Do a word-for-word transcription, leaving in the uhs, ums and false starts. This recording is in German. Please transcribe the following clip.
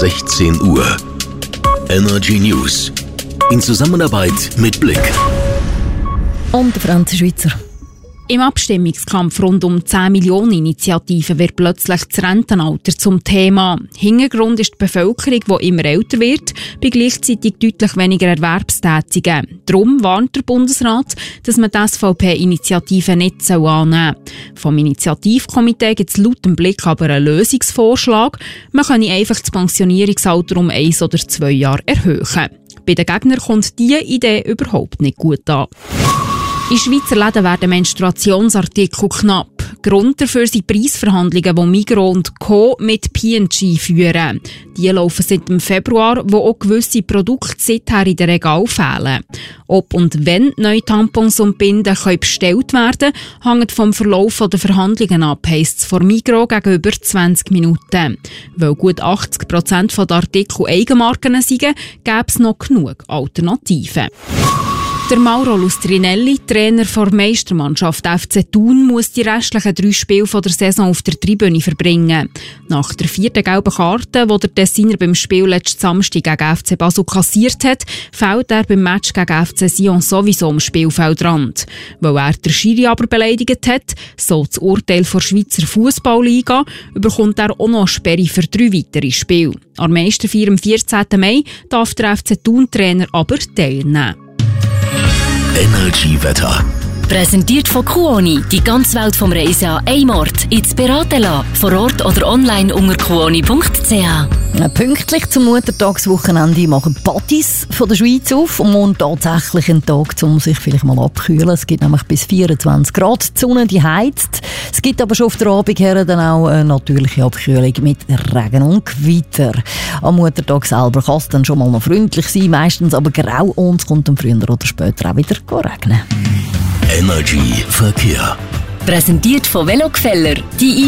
sechzehn Uhr. Energy News. In Zusammenarbeit mit Blick. Und der Franz Schweizer. Im Abstimmungskampf rund um zehn Millionen Initiativen wird plötzlich das Rentenalter zum Thema. Hintergrund ist die Bevölkerung, die immer älter wird, bei gleichzeitig deutlich weniger Erwerbstätigen. Darum warnt der Bundesrat, dass man die S V P-Initiative nicht annehmen soll. Vom Initiativkomitee gibt es laut dem Blick aber einen Lösungsvorschlag. Man könne einfach das Pensionierungsalter um eins oder zwei Jahre erhöhen. Bei den Gegnern kommt diese Idee überhaupt nicht gut an. In Schweizer Läden werden Menstruationsartikel knapp. Grund dafür sind Preisverhandlungen, die Migros und Co. mit P und G führen. Die laufen seit dem Februar, wo auch gewisse Produkte seither in den Regalen fehlen. Ob und wenn neue Tampons und Binden können bestellt werden können, hängt vom Verlauf der Verhandlungen ab, heisst es von Migros gegenüber zwanzig Minuten. Weil gut achtzig Prozent der Artikel Eigenmarken sind, gäbe es noch genug Alternativen. Der Mauro Lustrinelli, Trainer der Meistermannschaft F C Thun, muss die restlichen drei Spiele der Saison auf der Tribüne verbringen. Nach der vierten gelben Karte, die der Tessiner beim Spiel letzten Samstag gegen F C Basel kassiert hat, fällt er beim Match gegen F C Sion sowieso am Spielfeldrand. Weil er den Schiri aber beleidigt hat, so das Urteil der Schweizer Fußballliga, bekommt er auch noch eine Sperre für drei weitere Spiele. Am Meisterfeier am vierzehnten Mai darf der F C Thun-Trainer aber teilnehmen. Energy Wetter. Präsentiert von Kuoni, die ganze Welt vom Reisen an einem Ort. Jetzt beraten lassen, vor Ort oder online unter kuoni punkt c h. Pünktlich zum Muttertagswochenende machen Partys von der Schweiz auf und tatsächlich ein Tag, um sich vielleicht mal abkühlen. Es gibt nämlich bis vierundzwanzig Grad, die Sonne die heizt. Es gibt aber schon auf der Abend her dann auch eine natürliche Abkühlung mit Regen und Gewitter. Am Muttertag selber kann es dann schon mal noch freundlich sein, meistens aber grau und es kommt dann früher oder später auch wieder regnen. Energy Verkehr. Präsentiert von Velogefeller. Die